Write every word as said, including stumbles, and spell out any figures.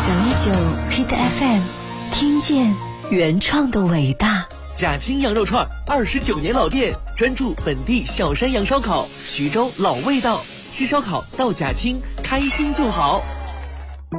一九 Hit F M， 听见原创的伟大。 贾青羊肉串二十九年老店，专注本地小山羊烧烤，徐州老味道。吃烧烤到贾青，开心就好。